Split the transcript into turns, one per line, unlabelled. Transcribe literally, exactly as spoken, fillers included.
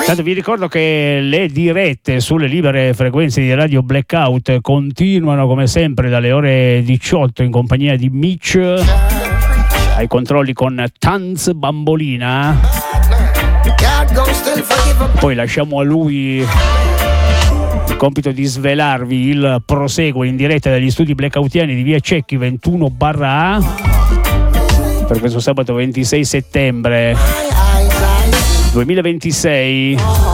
Tanto vi ricordo che le dirette sulle libere frequenze di Radio Blackout continuano come sempre dalle ore diciotto in compagnia di Mitch ai controlli con Tanz Bambolina. Poi lasciamo a lui il compito di svelarvi il proseguo in diretta dagli studi blackoutiani di via Cecchi ventuno barra A per questo sabato ventisei settembre duemilaventisei.